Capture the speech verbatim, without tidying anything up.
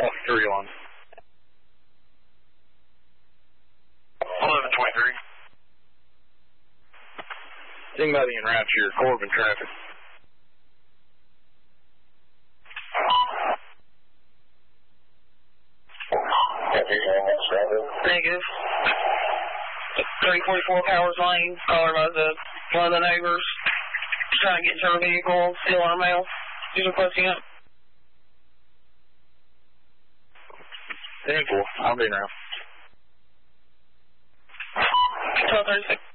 three one. eleven twenty-three. Anybody en route to your Corbin traffic? Negative. three forty-four Powers Lane, caller about the, one of the neighbors trying to get into her vehicle, steal our mail. She's requesting it. ten four, I'll be around. twelve thirty-six.